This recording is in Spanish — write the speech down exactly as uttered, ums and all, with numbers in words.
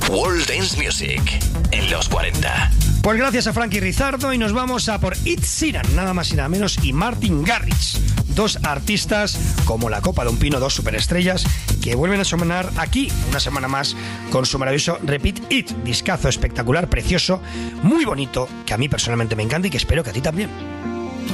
World Dance Music en los cuarenta. Pues gracias a Frankie Rizardo y nos vamos a por Ed Sheeran, nada más y nada menos, y Martin Garrix. Dos artistas como la copa de un pino, dos superestrellas que vuelven a sonar aquí una semana más con su maravilloso Repeat It, discazo espectacular, precioso, muy bonito, que a mí personalmente me encanta y que espero que a ti también.